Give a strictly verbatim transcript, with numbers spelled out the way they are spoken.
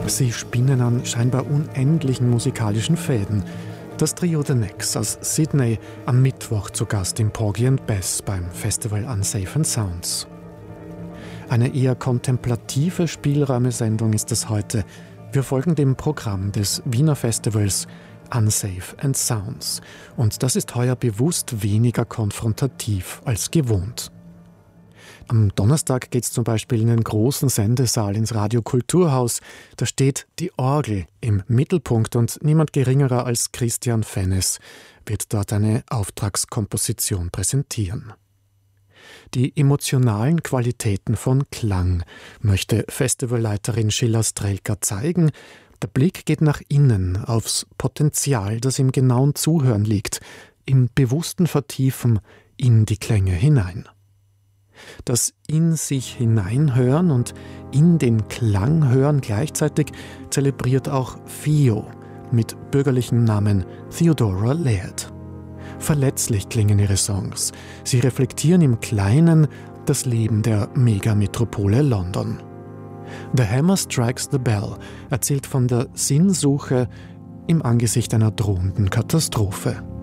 Sie spinnen an scheinbar unendlichen musikalischen Fäden. Das Trio The Necks aus Sydney am Mittwoch zu Gast im Porgy and Bess beim Festival Unsafe and Sounds. Eine eher kontemplative, spielräume Sendung ist es heute. Wir folgen dem Programm des Wiener Festivals Unsafe and Sounds. Und das ist heuer bewusst weniger konfrontativ als gewohnt. Am Donnerstag geht es zum Beispiel in den großen Sendesaal ins Radio Kulturhaus. Da steht die Orgel im Mittelpunkt und niemand geringerer als Christian Fennes wird dort eine Auftragskomposition präsentieren. Die emotionalen Qualitäten von Klang möchte Festivalleiterin Schilla Strelka zeigen. Der Blick geht nach innen aufs Potenzial, das im genauen Zuhören liegt, im bewussten Vertiefen in die Klänge hinein. Das in sich hineinhören und in den Klang hören gleichzeitig zelebriert auch Theo mit bürgerlichem Namen Theodora Laird. Verletzlich klingen ihre Songs. Sie reflektieren im Kleinen das Leben der Megametropole London. The Hammer Strikes the Bell erzählt von der Sinnsuche im Angesicht einer drohenden Katastrophe.